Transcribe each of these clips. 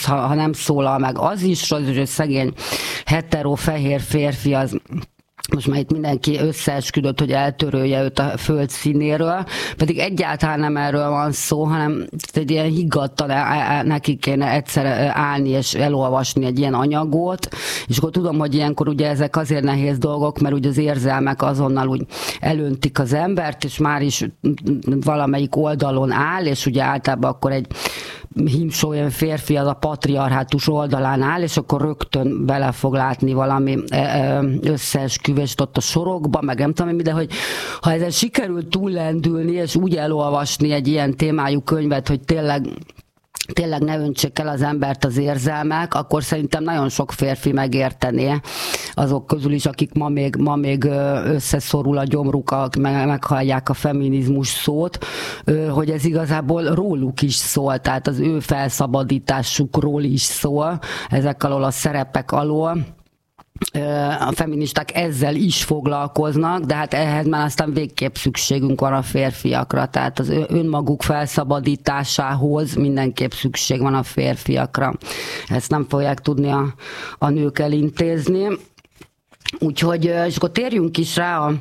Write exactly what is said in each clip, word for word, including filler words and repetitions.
ha, ha nem szólal meg az is, hogy szegény hetero fehér férfi az most már itt mindenki összeesküdött, hogy eltörölje őt a föld színéről, pedig egyáltalán nem erről van szó, hanem egy ilyen higgadtan neki kéne egyszer állni és elolvasni egy ilyen anyagot, és akkor tudom, hogy ilyenkor ugye ezek azért nehéz dolgok, mert ugye az érzelmek azonnal úgy elöntik az embert, és már is valamelyik oldalon áll, és ugye általában akkor egy hímsó olyan férfi az a patriarhátus oldalán áll, és akkor rögtön bele fog látni valami összeesküvést ott a sorokba, meg nem tudom mi, de hogy ha ezen sikerült túllendülni, és úgy elolvasni egy ilyen témájú könyvet, hogy tényleg tényleg ne öntsék el az embert az érzelmek, akkor szerintem nagyon sok férfi megértené azok közül is, akik ma még, ma még összeszorul a gyomruk, meghallják a feminizmus szót, hogy ez igazából róluk is szól, tehát az ő felszabadításukról is szól, ezek alól a szerepek alól. A feministák ezzel is foglalkoznak, de hát ehhez már aztán végképp szükségünk van a férfiakra, tehát az önmaguk felszabadításához mindenképp szükség van a férfiakra. Ezt nem fogják tudni a, a nők elintézni. Úgyhogy, és akkor térjünk is rá a,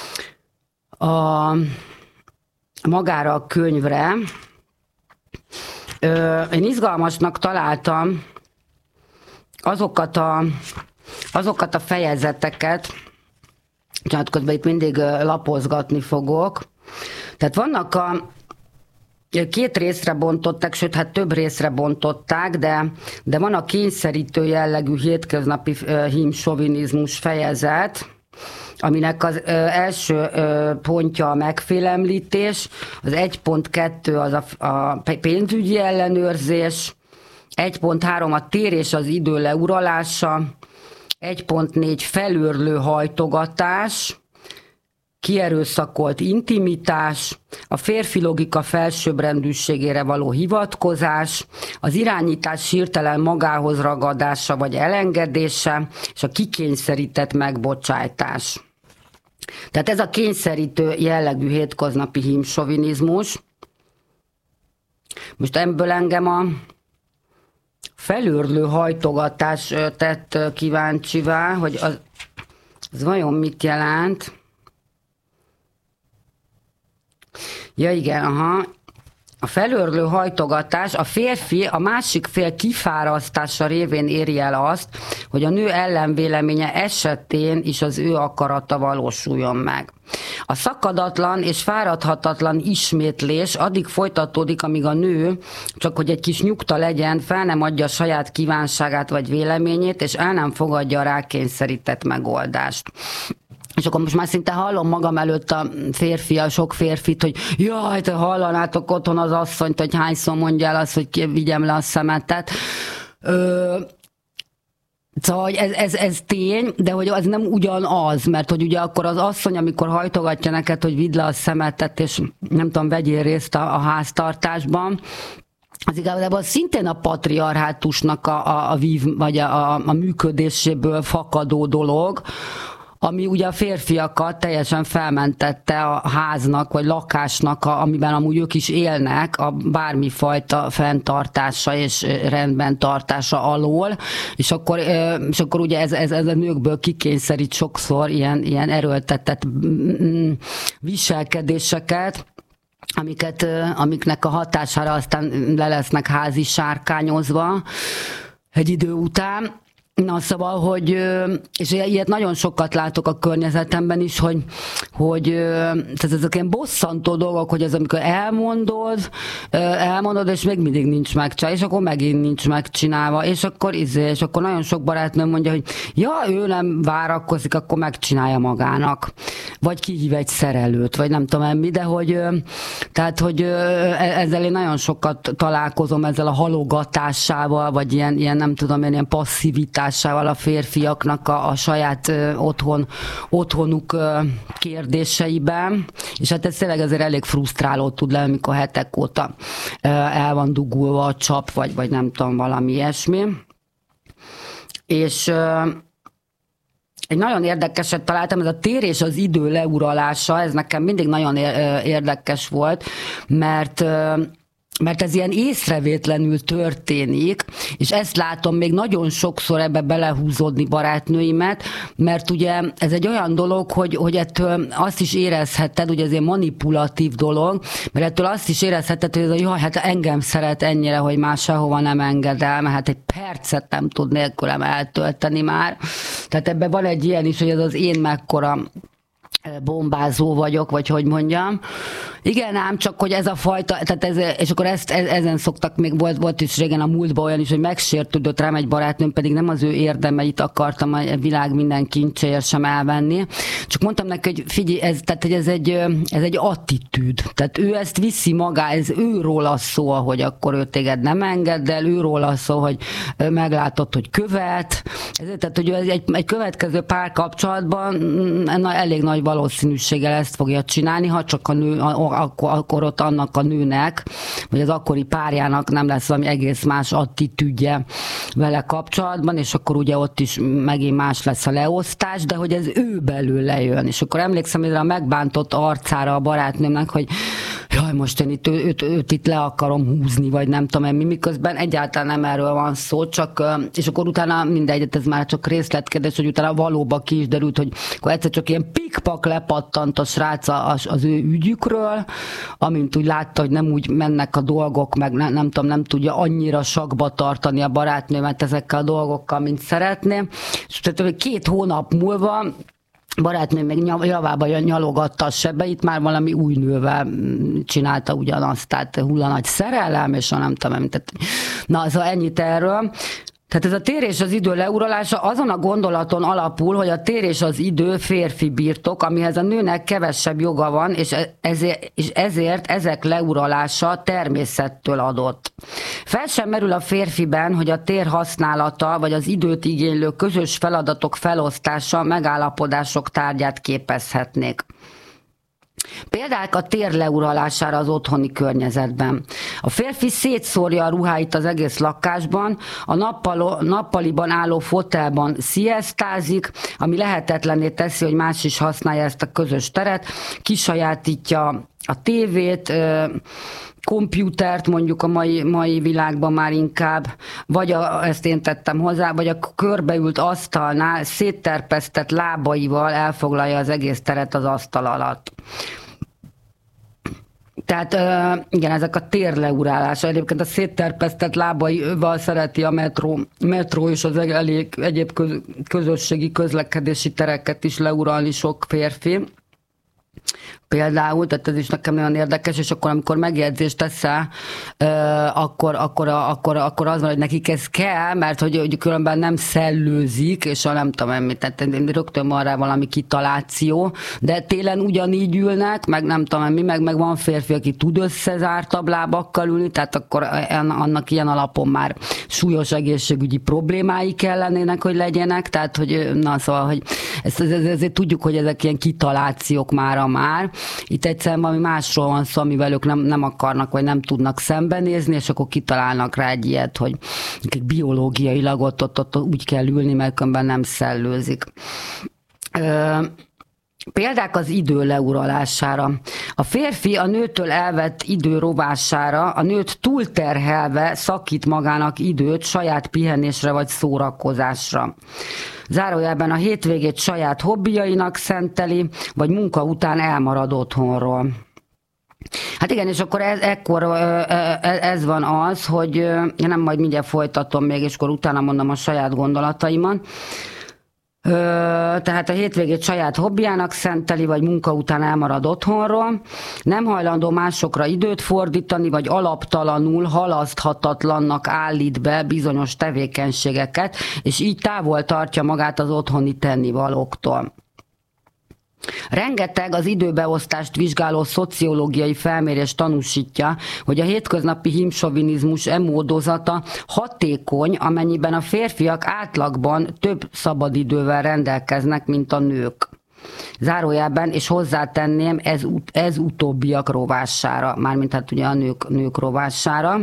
a magára a könyvre. Én izgalmasnak találtam azokat a azokat a fejezeteket, tehát közben itt mindig lapozgatni fogok. Tehát vannak a két részre bontották, sőt, hát több részre bontották, de, de van a kényszerítő jellegű hétköznapi hímsovinizmus fejezet, aminek az ö, első ö, pontja a megfélemlítés, az egy pont kettő az a, a pénzügyi ellenőrzés, egy pont három a tér és az idő leuralása, egy pont négy felőrlő hajtogatás, kierőszakolt intimitás, a férfi logika felsőbbrendűségére való hivatkozás, az irányítás hirtelen magához ragadása vagy elengedése, és a kikényszerített megbocsájtás. Tehát ez a kényszerítő jellegű hétköznapi hímsovinizmus. Most ebből engem a felőrlő hajtogatás tett kíváncsivá, hogy az, az vajon mit jelent. Ja igen, aha. A felőrlő hajtogatás, a férfi a másik fél kifárasztása révén éri el azt, hogy a nő ellenvéleménye esetén is az ő akarata valósuljon meg. A szakadatlan és fáradhatatlan ismétlés addig folytatódik, amíg a nő, csak hogy egy kis nyugta legyen, fel nem adja a saját kívánságát vagy véleményét, és el nem fogadja a rákényszerített megoldást. És akkor most már szinte hallom magam előtt a férfi, a sok férfit, hogy jaj, te hallanátok otthon az asszonyt, hogy hányszor mondjál azt, hogy vigyem le a szemetet. Ö, Szóval ez, ez, ez tény, de hogy az nem ugyanaz, mert hogy ugye akkor az asszony, amikor hajtogatja neked, hogy vidd le a szemetet, és nem tudom, vegyél részt a, a háztartásban, az igazából szintén a patriarhátusnak a, a, a vív, vagy a, a működéséből fakadó dolog, ami ugye a férfiakat teljesen felmentette a háznak, vagy lakásnak, amiben amúgy ők is élnek, a bármifajta fenntartása és rendben tartása alól, és akkor, és akkor ugye ez, ez, ez a nőkből kikényszerít sokszor ilyen, ilyen erőltetett viselkedéseket, amiket, amiknek a hatására aztán le lesznek házi sárkányozva egy idő után. Na szóval, hogy, és ilyet nagyon sokat látok a környezetemben is, hogy, hogy tehát ezek ilyen bosszantó dolgok, hogy ez amikor elmondod, elmondod, és még mindig nincs megcsinálva, és akkor megint nincs megcsinálva, és akkor izé, és akkor nagyon sok barátnőm mondja, hogy ja, ő nem várakozik, akkor megcsinálja magának. Vagy kihív egy szerelőt, vagy nem tudom mi, de hogy, tehát, hogy ezzel én nagyon sokat találkozom, ezzel a halogatásával, vagy ilyen, ilyen nem tudom, ilyen passzivitás a férfiaknak a, a saját ö, otthon, otthonuk ö, kérdéseiben, és hát ez tényleg azért elég frusztráló tud lenni, amikor hetek óta ö, el van dugulva a csap, vagy, vagy nem tudom, valami ilyesmi. És ö, egy nagyon érdekeset találtam, ez a tér és az idő leuralása, ez nekem mindig nagyon érdekes volt, mert ö, mert ez ilyen észrevétlenül történik, és ezt látom még nagyon sokszor ebbe belehúzódni barátnőimet, mert ugye ez egy olyan dolog, hogy, hogy ettől azt is érezheted, ugye ez egy manipulatív dolog, mert ettől azt is érezheted, hogy ez a jaj, hát engem szeret ennyire, hogy már sehova nem enged el, mert hát egy percet nem tud nélkülem eltölteni már. Tehát ebben van egy ilyen is, hogy ez az én mekkora bombázó vagyok, vagy hogy mondjam. Igen, ám csak, hogy ez a fajta, tehát ez, és akkor ezt, ezen szoktak, még volt, volt is régen a múltban olyan is, hogy megsértődött rám egy barátnőm, pedig nem az ő érdemeit akartam a világ minden kincséért sem elvenni. Csak mondtam neki, hogy figyelj, ez, tehát, hogy ez egy, ez egy attitűd. Tehát ő ezt viszi magá, ez őróla szó, hogy akkor ő téged nem enged el, őróla szó, hogy meglátod, hogy követ. Ez, tehát, hogy egy, egy következő párkapcsolatban na, elég nagy valószínűséggel ezt fogja csinálni, ha csak a nő, akkor, akkor ott annak a nőnek, vagy az akkori párjának nem lesz valami egész más attitűdje vele kapcsolatban, és akkor ugye ott is megint más lesz a leosztás, de hogy ez ő belőle jön. És akkor emlékszem hogy a megbántott arcára a barátnőmnek, hogy jaj, most én itt, őt, őt, őt itt le akarom húzni, vagy nem tudom mi, miközben egyáltalán nem erről van szó, csak, és akkor utána mindegy, ez már csak részletkedés, hogy utána valóban ki is derült, hogy akkor egyszer csak ilyen pikpak lepattant a srác az, az ő ügyükről, amint úgy látta, hogy nem úgy mennek a dolgok, meg ne, nem tudom, nem tudja annyira sakba tartani a barátnőmet ezekkel a dolgokkal, mint szeretné. És tehát két hónap múlva barátnőm még javába nyalogatta a sebeit, már valami új nővel csinálta ugyanazt, tehát hullanagy szerelem, és a nem tudom, tehát, na, szóval ennyit erről. Tehát ez a tér és az idő leuralása azon a gondolaton alapul, hogy a tér és az idő férfi birtok, amihez a nőnek kevesebb joga van, és ezért, és ezért ezek leuralása természettől adott. Fel sem merül a férfiben, hogy a tér használata, vagy az időt igénylő közös feladatok felosztása megállapodások tárgyát képezhetnék. Példák a tér leuralására az otthoni környezetben. A férfi szétszórja a ruháit az egész lakásban, a nappalo, nappaliban álló fotelban sziasztázik, ami lehetetlenné teszi, hogy más is használja ezt a közös teret, kisajátítja a tévét, kompjútert mondjuk a mai, mai világban már inkább, vagy a, ezt én tettem hozzá, vagy a körbeült asztalnál szétterpesztett lábaival elfoglalja az egész teret az asztal alatt. Tehát igen, ezek a térleurálása. Egyébként a szétterpesztett lábaival szereti a metró, metró és az elég egyéb köz, közösségi közlekedési tereket is leuralni sok férfi. Például, tehát ez is nekem nagyon érdekes, és akkor amikor megjegyzést teszel, akkor, akkor, akkor, akkor az van, hogy nekik ez kell, mert hogy, hogy különben nem szellőzik, és a nem tudom, mit, tehát rögtön van rá valami kitaláció, de télen ugyanígy ülnek, meg nem tudom mi, meg, meg van férfi, aki tud összezártabb lábakkal ülni, tehát akkor annak ilyen alapon már súlyos egészségügyi problémái kellenének, hogy legyenek, tehát hogy na szóval, hogy ezt, ezért tudjuk, hogy ezek ilyen kitalációk mára már. Itt egyszerűen valami másról van szó, amivel ők nem, nem akarnak, vagy nem tudnak szembenézni, és akkor kitalálnak rá egy ilyet, hogy biológiailag ott, ott, ott úgy kell ülni, mert különben nem szellőzik. Ö, Példák az idő leuralására. A férfi a nőtől elvett idő rovására, a nőt túlterhelve szakít magának időt saját pihenésre vagy szórakozásra. Zárójelben a hétvégét saját hobbijainak szenteli, vagy munka után elmarad otthonról. Hát igen, és akkor ez, ekkor ez van az, hogy én nem majd mindjárt folytatom még, és akkor utána mondom a saját gondolataimat. Tehát a hétvégét saját hobbiának szenteli, vagy munka után elmarad otthonról, nem hajlandó másokra időt fordítani, vagy alaptalanul, halaszthatatlannak állít be bizonyos tevékenységeket, és így távol tartja magát az otthoni tennivalóktól. Rengeteg az időbeosztást vizsgáló szociológiai felmérés tanúsítja, hogy a hétköznapi hímsovinizmus e módozata hatékony, amennyiben a férfiak átlagban több szabadidővel rendelkeznek, mint a nők. Zárójelben, és hozzátenném, ez, ez utóbbiak rovására, mármint hát ugye a nők, nők rovására.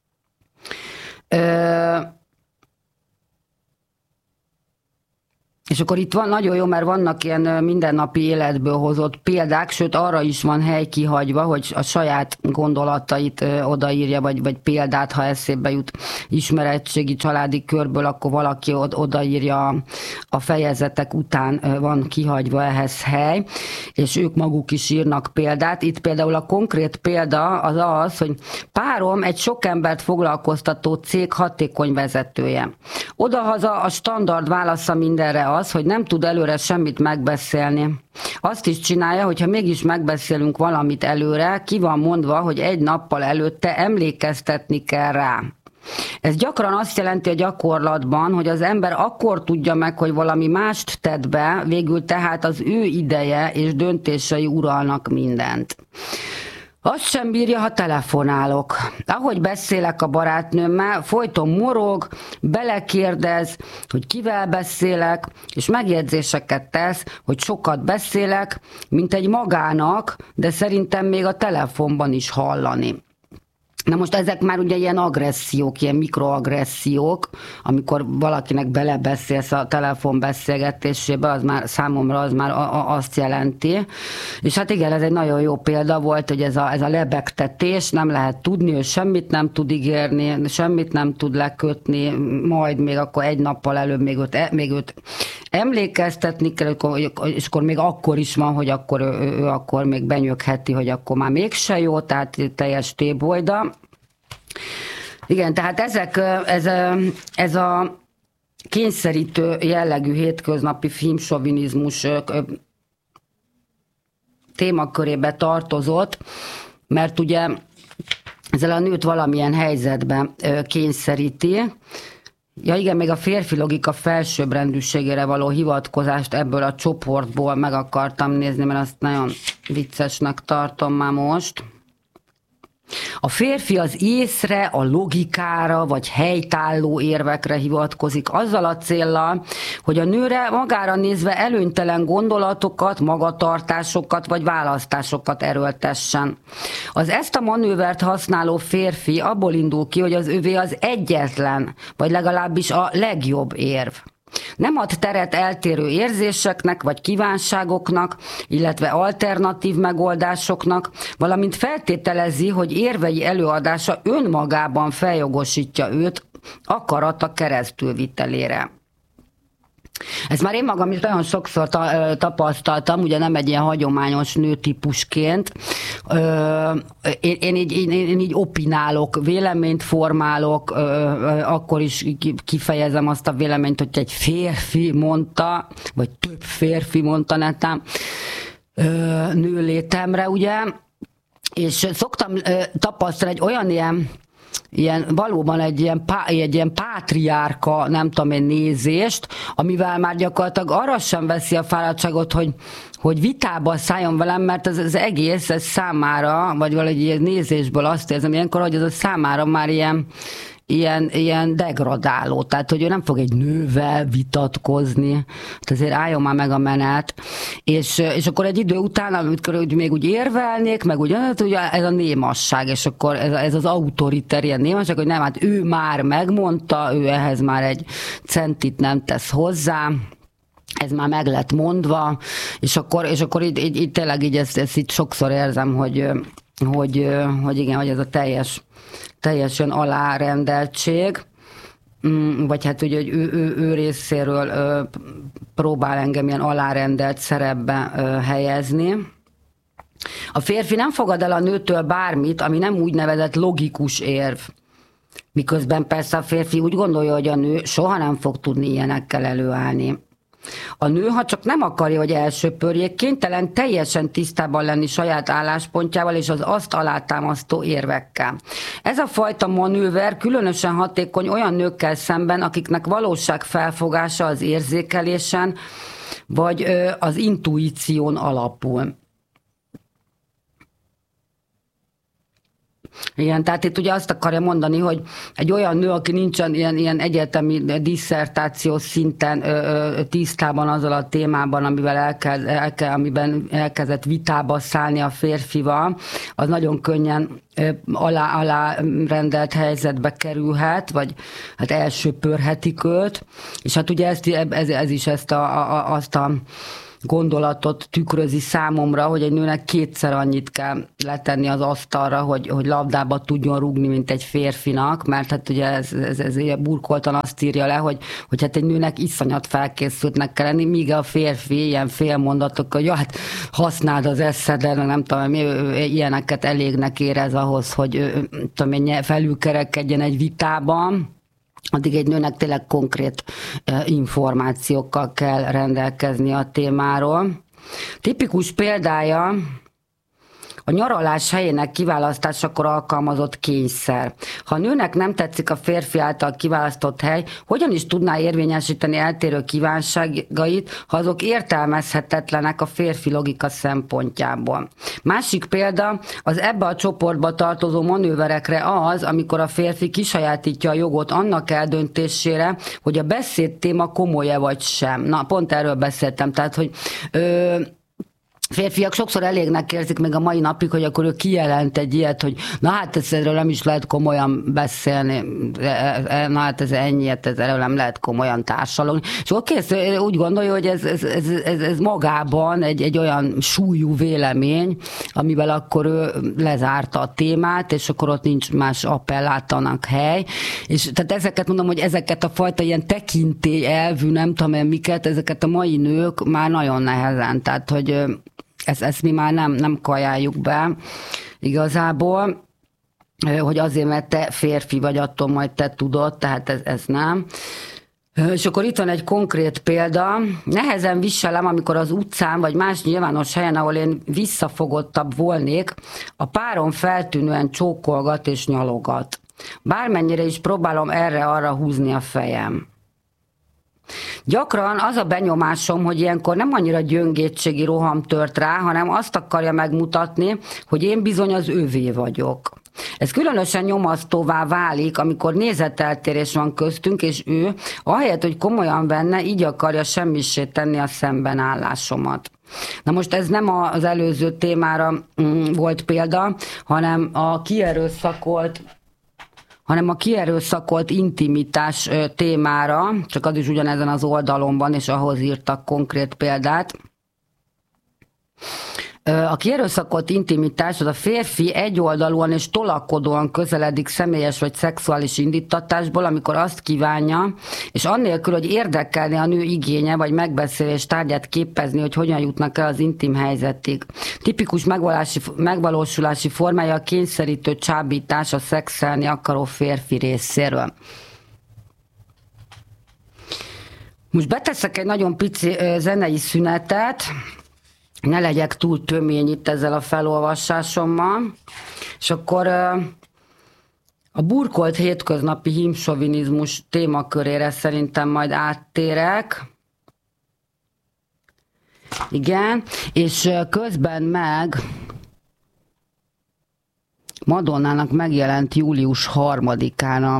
Ö- És akkor itt van nagyon jó, mert vannak ilyen mindennapi életből hozott példák, sőt arra is van hely kihagyva, hogy a saját gondolatait odaírja, vagy, vagy példát, ha eszébe jut ismeretségi családi körből, akkor valaki odaírja a fejezetek után, van kihagyva ehhez hely, és ők maguk is írnak példát. Itt például a konkrét példa az az, hogy párom egy sok embert foglalkoztató cég hatékony vezetője. Odahaza a standard válasza mindenre az, hogy nem tud előre semmit megbeszélni. Azt is csinálja, hogyha mégis megbeszélünk valamit előre, ki van mondva, hogy egy nappal előtte emlékeztetni kell rá. Ez gyakran azt jelenti a gyakorlatban, hogy az ember akkor tudja meg, hogy valami mást tett be, végül tehát az ő ideje és döntései uralnak mindent. Azt sem bírja, ha telefonálok. Ahogy beszélek a barátnőmmel, folyton morog, belekérdez, hogy kivel beszélek, és megjegyzéseket tesz, hogy sokat beszélek, mint egy magának, de szerintem még a telefonban is hallani. Na most ezek már ugye ilyen agressziók, ilyen mikroagressziók, amikor valakinek belebeszélsz a telefonbeszélgetésébe, az már számomra az már a, a, azt jelenti. És hát igen, ez egy nagyon jó példa volt, hogy ez a, ez a lebegtetés, nem lehet tudni, hogy semmit nem tud ígérni, semmit nem tud lekötni, majd még akkor egy nappal előbb még őt, még őt emlékeztetni kell, és akkor még akkor is van, hogy akkor ő, ő akkor még benyögheti, hogy akkor már mégse jó, tehát teljes tébolyda. Igen, tehát ezek, ez, ez a kényszerítő jellegű hétköznapi filmsovinizmus témakörébe tartozott, mert ugye ezzel a nőt valamilyen helyzetbe kényszeríti. Ja igen, még a férfi logika felsőbbrendűségére való hivatkozást ebből a csoportból meg akartam nézni, mert azt nagyon viccesnek tartom már most. A férfi az észre, a logikára vagy helytálló érvekre hivatkozik azzal a céllal, hogy a nőre magára nézve előnytelen gondolatokat, magatartásokat vagy választásokat erőltessen. Az ezt a manővert használó férfi abból indul ki, hogy az övé az egyetlen, vagy legalábbis a legjobb érv. Nem ad teret eltérő érzéseknek vagy kívánságoknak, illetve alternatív megoldásoknak, valamint feltételezi, hogy érvei előadása önmagában feljogosítja őt akarata keresztülvitelére. Ezt már én magam is nagyon sokszor ta, tapasztaltam, ugye nem egy ilyen hagyományos nőtípusként. Én, én, így, én, én így opinálok, véleményt formálok, akkor is kifejezem azt a véleményt, hogy egy férfi mondta, vagy több férfi mondta netán nőlétemre, ugye. És szoktam tapasztalni egy olyan ilyen Ilyen, valóban egy ilyen, pá, egy ilyen pátriárka, nem tudom én, nézést, amivel már gyakorlatilag arra sem veszi a fáradtságot, hogy, hogy vitába szálljon velem, mert ez az egész ez számára, vagy valahogy ilyen nézésből azt érzem ilyenkor, hogy ez a számára már ilyen, ilyen, ilyen degradáló, tehát hogy ő nem fog egy nővel vitatkozni, hát azért álljon már meg a menet, és, és akkor egy idő után, amikor még úgy érvelnék, meg úgy, hát ugye ez a némasság, és akkor ez, ez az autoriter ilyen némasság, hogy nem, hát ő már megmondta, ő ehhez már egy centit nem tesz hozzá, ez már meg lett mondva, és akkor, és akkor itt, itt, itt tényleg így ezt, ezt itt sokszor érzem, hogy, hogy, hogy igen, hogy ez a teljes teljesen alárendeltség, vagy hát ugye, hogy ő, ő, ő részéről ö, próbál engem ilyen alárendelt szerepbe ö, helyezni. A férfi nem fogad el a nőtől bármit, ami nem úgynevezett logikus érv. Miközben persze a férfi úgy gondolja, hogy a nő soha nem fog tudni ilyenekkel előállni. A nő, ha csak nem akarja, hogy elsöpörjék, kénytelen teljesen tisztában lenni saját álláspontjával és az azt alátámasztó érvekkel. Ez a fajta manőver különösen hatékony olyan nőkkel szemben, akiknek valóságfelfogása az érzékelésen vagy az intuíción alapul. Igen, tehát itt ugye azt akarja mondani, hogy egy olyan nő, aki nincsen ilyen, ilyen egyetemi disszertációs szinten ö, ö, tisztában azzal a témában, amivel elkezd, elke, amiben elkezdett vitába szállni a férfival, az nagyon könnyen ö, alá, alá rendelt helyzetbe kerülhet, vagy hát elsöpörhetik őt, és hát ugye ezt, ez, ez is ezt a, a, azt a gondolatot tükrözi számomra, hogy egy nőnek kétszer annyit kell letenni az asztalra, hogy, hogy labdába tudjon rúgni, mint egy férfinak, mert hát ugye ez, ez, ez burkoltan azt írja le, hogy, hogy hát egy nőnek iszonyat felkészültnek kell lenni, míg a férfi ilyen félmondatok, hogy ja, hát használd az eszedet, nem tudom, mi, ilyeneket elégnek érez ahhoz, hogy tudom, felülkerekedjen egy vitában. Addig egy nőnek tényleg konkrét információkkal kell rendelkezni a témáról. Tipikus példája a nyaralás helyének kiválasztásakor alkalmazott kényszer. Ha a nőnek nem tetszik a férfi által kiválasztott hely, hogyan is tudná érvényesíteni eltérő kívánságait, ha azok értelmezhetetlenek a férfi logika szempontjából. Másik példa az ebbe a csoportba tartozó manőverekre az, amikor a férfi kisajátítja a jogot annak eldöntésére, hogy a beszéd téma komoly-e vagy sem. Na, pont erről beszéltem, tehát, hogy ö, férfiak sokszor elégnek érzik még a mai napig, hogy akkor ő kijelent egy ilyet, hogy na hát ez erről nem is lehet komolyan beszélni, na hát ez ennyi, ez erről nem lehet komolyan társalogni. És oké, okay, úgy gondolja, hogy ez, ez, ez, ez, ez magában egy, egy olyan súlyú vélemény, amivel akkor ő lezárta a témát, és akkor ott nincs más appellátanak hely. És tehát ezeket mondom, hogy ezeket a fajta ilyen tekintély elvű, nem tudom miket, ezeket a mai nők már nagyon nehezen, tehát hogy Ezt, ezt mi már nem, nem kajáljuk be igazából, hogy azért, mert te férfi vagy, attól majd te tudod, tehát ez, ez nem. És akkor itt van egy konkrét példa. Nehezen viselem, amikor az utcán vagy más nyilvános helyen, ahol én visszafogottabb volnék, a párom feltűnően csókolgat és nyalogat. Bármennyire is próbálom erre-arra húzni a fejem. Gyakran az a benyomásom, hogy ilyenkor nem annyira gyöngétségi roham tört rá, hanem azt akarja megmutatni, hogy én bizony az övé vagyok. Ez különösen nyomasztóvá válik, amikor nézeteltérés van köztünk, és ő, ahelyett, hogy komolyan venne, így akarja semmissé tenni a szembenállásomat. Na most ez nem az előző témára volt példa, hanem a kierőszakolt hanem a kierőszakolt intimitás témára, csak az is ugyanezen az oldalon van, és ahhoz írtak konkrét példát. A kierőszakolt intimitás az a férfi egyoldalúan és tolakodóan közeledik személyes vagy szexuális indítatásból, amikor azt kívánja, és annélkül, hogy érdekelni a nő igénye vagy megbeszélés tárgyát képezni, hogy hogyan jutnak el az intim helyzetig. Tipikus megvalósulási formája a kényszerítő csábítás a szexelni akaró férfi részéről. Most beteszek egy nagyon pici zenei szünetet, ne legyek túl tömény itt ezzel a felolvasásommal, és akkor a burkolt hétköznapi hímsovinizmus témakörére szerintem majd áttérek. Igen, és közben meg Madonnának megjelent július harmadikán a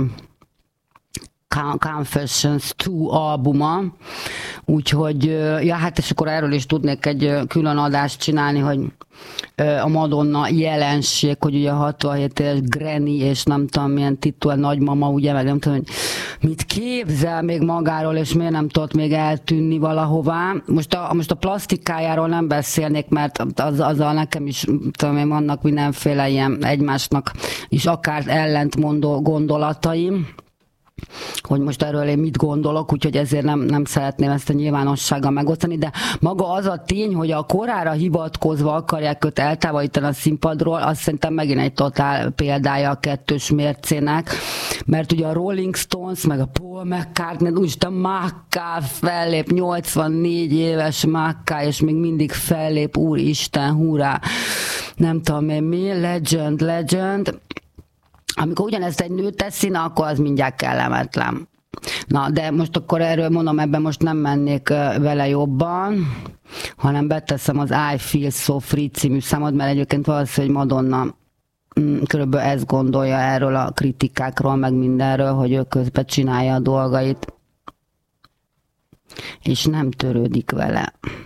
Confessions kettő albuma, úgyhogy, ja hát és akkor erről is tudnék egy külön adást csinálni, hogy a Madonna jelenség, hogy ugye hatvanhét éves Granny, és nem tudom milyen titul, nagymama, ugye, meg nem tudom, hogy mit képzel még magáról, és miért nem tudott még eltűnni valahová. Most a, most a plastikájáról nem beszélnék, mert az, azzal nekem is, tudom én, vannak mindenféle ilyen egymásnak is akár ellentmondó gondolataim, hogy most erről én mit gondolok, úgyhogy ezért nem, nem szeretném ezt a nyilvánossággal megosztani, de maga az a tény, hogy a korára hivatkozva akarják őt eltávolítani a színpadról, azt szerintem megint egy totál példája a kettős mércének, mert ugye a Rolling Stones, meg a Paul McCartney, úgyis a Macca fellép, nyolcvannégy éves Macca, és még mindig fellép, úristen, hurrá, nem tudom én mi, legend, legend. Amikor ugyanezt egy nő teszi, na, akkor az mindjárt kellemetlen. Na, de most akkor erről mondom, ebben most nem mennék vele jobban, hanem beteszem az I Feel So Free című számot, mert egyébként valószínűleg Madonna körülbelül ezt gondolja erről a kritikákról, meg mindenről, hogy ő közben csinálja a dolgait, és nem törődik vele.